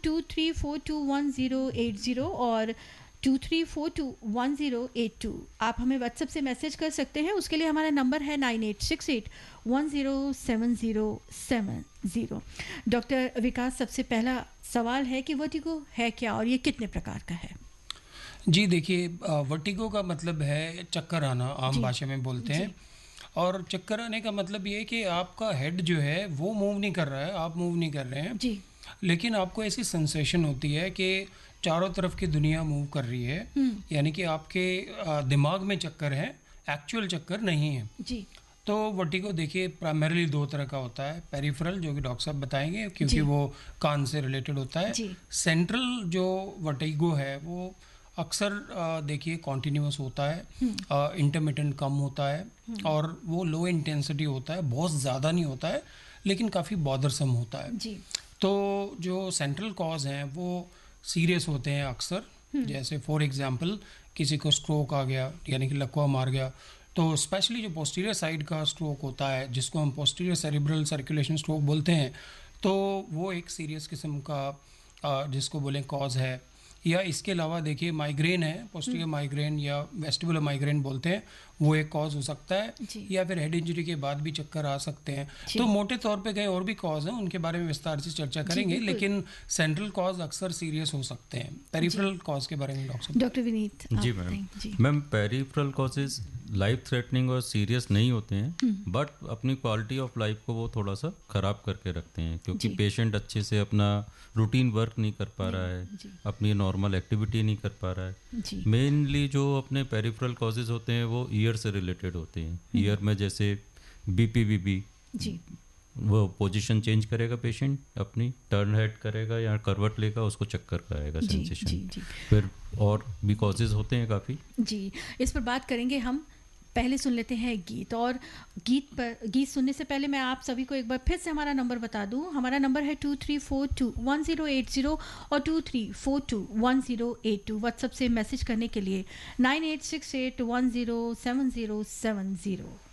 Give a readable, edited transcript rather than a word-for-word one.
23421080 और 23421082। आप हमें व्हाट्सएप से मैसेज कर सकते हैं, उसके लिए हमारा नंबर है 9868107070। डॉक्टर विकास, सबसे पहला सवाल है कि वर्टिगो है क्या और ये कितने प्रकार का है? जी देखिए, वर्टिगो का मतलब है चक्कर आना, आम भाषा में बोलते हैं। और चक्कर आने का मतलब ये है कि आपका हेड जो है वो मूव नहीं कर रहा है, आप मूव नहीं कर रहे हैं जी। लेकिन आपको ऐसी सेंसेशन होती है कि चारों तरफ की दुनिया मूव कर रही है, यानी कि आपके दिमाग में चक्कर है, एक्चुअल चक्कर नहीं है जी। तो वर्टिगो देखिए प्राइमरीली दो तरह का होता है। पेरिफेरल, जो कि डॉक्टर साहब बताएंगे क्योंकि जी। वो कान से रिलेटेड होता है। जी। सेंट्रल जो वर्टिगो है वो अक्सर देखिए कॉन्टिन्यूस होता है, इंटरमिटेंट कम होता है और वो लो इंटेंसिटी होता है, बहुत ज़्यादा नहीं होता है लेकिन काफ़ी बॉदरसम होता है। जी। तो जो सेंट्रल कॉज हैं वो सीरियस होते हैं अक्सर, जैसे फॉर एग्जांपल किसी को स्ट्रोक आ गया यानी कि लकवा मार गया, तो स्पेशली जो पोस्टीरियर साइड का स्ट्रोक होता है जिसको हम पोस्टीरियर सेरिब्रल सर्कुलेशन स्ट्रोक बोलते हैं, तो वो एक सीरियस किस्म का जिसको बोलें कॉज है। या इसके अलावा देखिए माइग्रेन है, पोस्टीरियर माइग्रेन या वेस्टिबुलर माइग्रेन बोलते हैं, वो एक कॉज हो सकता है। या फिर हेड इंजरी के बाद भी चक्कर आ सकते हैं। तो मोटे तौर पे कई और भी कॉज हैं, उनके बारे में विस्तार से चर्चा करेंगे, लेकिन सेंट्रल कॉज अक्सर सीरियस हो सकते हैं। पेरिफेरल कॉज के बारे में डॉक्टर विनीत। जी ma'am, peripheral causes life threatening और सीरियस नहीं होते हैं, बट अपनी क्वालिटी ऑफ लाइफ को वो थोड़ा सा ख़राब करके रखते हैं, क्योंकि पेशेंट अच्छे से अपना रूटीन वर्क नहीं कर पा रहा है, अपनी नॉर्मल एक्टिविटी नहीं कर पा रहा है। मेनली जो अपने पेरिफेरल कॉजेज होते हैं वो ईयर से रिलेटेड होते हैं। ईयर में जैसे बीपीवीबी, वो पोजीशन चेंज करेगा, पेशेंट अपनी टर्न हेड करेगा या करवट लेगा, उसको चक्कर का आएगा सेंसेशन। फिर और भी कॉजेज होते हैं काफ़ी। जी, इस पर बात करेंगे हम। पहले सुन लेते हैं गीत, और गीत सुनने से पहले मैं आप सभी को एक बार फिर से हमारा नंबर बता दूं। हमारा नंबर है 23421080 और 23421082। व्हाट्सएप से मैसेज करने के लिए 9868107070।